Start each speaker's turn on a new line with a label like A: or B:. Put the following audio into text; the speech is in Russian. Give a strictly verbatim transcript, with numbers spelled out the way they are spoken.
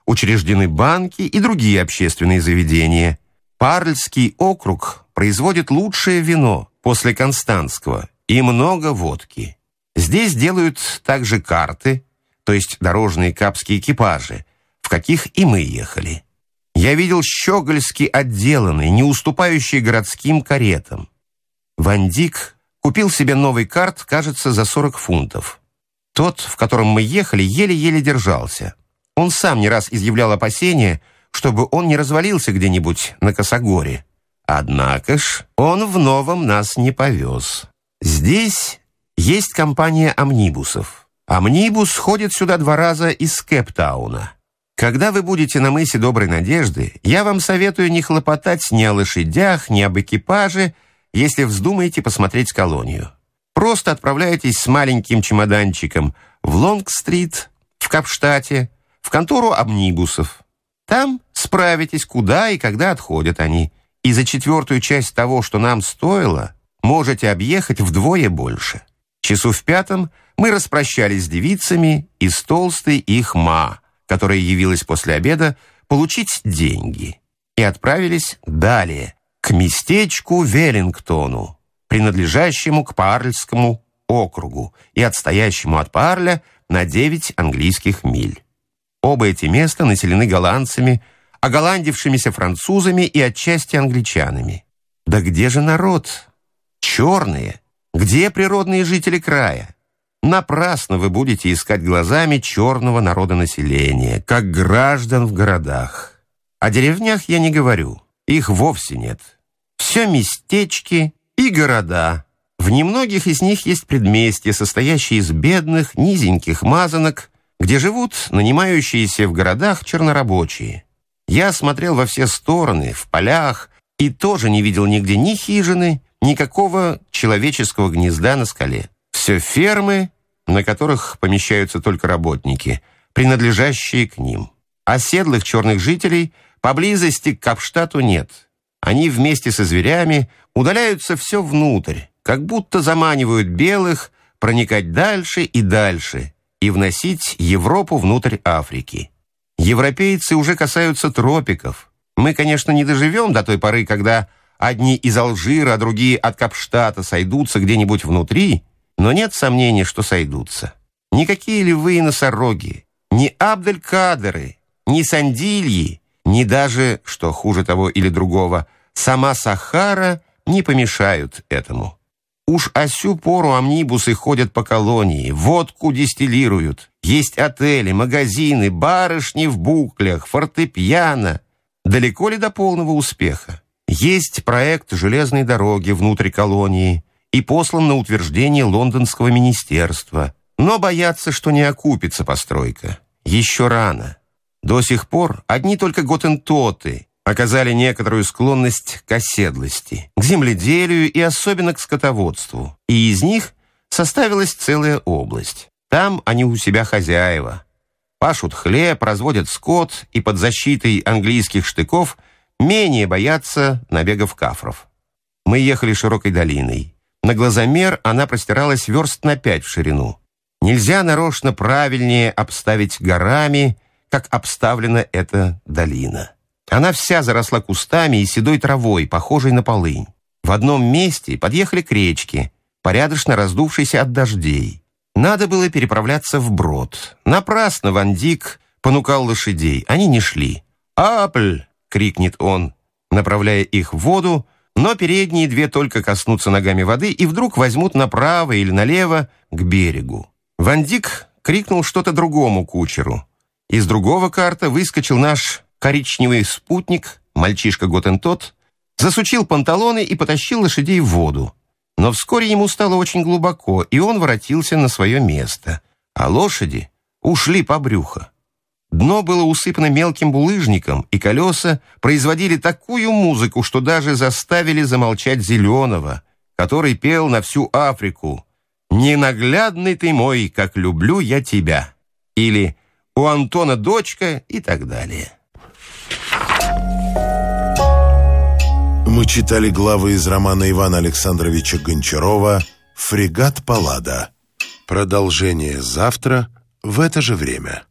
A: учреждены банки и другие общественные заведения. Парльский округ производит лучшее вино после Константского и много водки. Здесь делают также карты, то есть дорожные капские экипажи, в каких и мы ехали. Я видел щегольски отделанные, не уступающие городским каретам. Ван Дик купил себе новый карт, кажется, за сорок фунтов. Тот, в котором мы ехали, еле-еле держался. Он сам не раз изъявлял опасения, чтобы он не развалился где-нибудь на косогоре. Однако ж он в новом нас не повез. Здесь есть компания амнибусов. Амнибус ходит сюда два раза из Кейптауна. Когда вы будете на мысе Доброй Надежды, я вам советую не хлопотать ни о лошадях, ни об экипаже, если вздумаете посмотреть колонию. Просто отправляйтесь с маленьким чемоданчиком в Лонг-стрит, в Капштадте, в контору амнибусов. Там справитесь, куда и когда отходят они. И за четвертую часть того, что нам стоило, можете объехать вдвое больше. Часу в пятом мы распрощались с девицами и с толстой их ма, которая явилась после обеда получить деньги, и отправились далее, к местечку Веллингтону, принадлежащему к Парльскому округу и отстоящему от Парля на девять английских миль. Оба эти места населены голландцами, оголландившимися французами и отчасти англичанами. Да где же народ? Черные. Где природные жители края? Напрасно вы будете искать глазами черного народонаселения, как граждан в городах. О деревнях я не говорю, их вовсе нет. Все местечки и города. В немногих из них есть предместья, состоящие из бедных, низеньких мазанок, где живут нанимающиеся в городах чернорабочие. Я смотрел во все стороны, в полях, и тоже не видел нигде ни хижины, никакого человеческого гнезда на скале. Все фермы, на которых помещаются только работники, принадлежащие к ним. Оседлых черных жителей поблизости к Капштадту нет. Они вместе со зверями удаляются все внутрь, как будто заманивают белых проникать дальше и дальше и вносить Европу внутрь Африки. Европейцы уже касаются тропиков. Мы, конечно, не доживем до той поры, когда одни из Алжира, а другие от Капштадта сойдутся где-нибудь внутри, но нет сомнений, что сойдутся. Никакие львы и носороги, ни Абделькадеры, ни Сандильи, ни даже, что хуже того или другого, сама Сахара не помешают этому. Уж о сю пору амнибусы ходят по колонии, водку дистиллируют, есть отели, магазины, барышни в буклях, фортепиано. Далеко ли до полного успеха? Есть проект железной дороги внутрь колонии и послан на утверждение лондонского министерства. Но боятся, что не окупится постройка. Еще рано. До сих пор одни только готентоты оказали некоторую склонность к оседлости, к земледелию и особенно к скотоводству. И из них составилась целая область. Там они у себя хозяева. Пашут хлеб, разводят скот и под защитой английских штыков менее боятся набегов кафров. Мы ехали широкой долиной. На глазомер она простиралась верст на пять в ширину. Нельзя нарочно правильнее обставить горами, как обставлена эта долина. Она вся заросла кустами и седой травой, похожей на полынь. В одном месте подъехали к речке, порядочно раздувшейся от дождей. Надо было переправляться вброд. Напрасно Ван Дик понукал лошадей, они не шли. «Апль!» — крикнет он, направляя их в воду, но передние две только коснутся ногами воды и вдруг возьмут направо или налево к берегу. Ван Дик крикнул что-то другому кучеру. Из другого карта выскочил наш коричневый спутник, мальчишка-готентот, засучил панталоны и потащил лошадей в воду. Но вскоре ему стало очень глубоко, и он воротился на свое место, а лошади ушли по брюхо. Дно было усыпано мелким булыжником, и колеса производили такую музыку, что даже заставили замолчать Зеленого, который пел на всю Африку «Ненаглядный ты мой, как люблю я тебя» или «У Антона дочка» и так далее.
B: Мы читали главы из романа Ивана Александровича Гончарова «Фрегат Паллада». Продолжение завтра в это же время.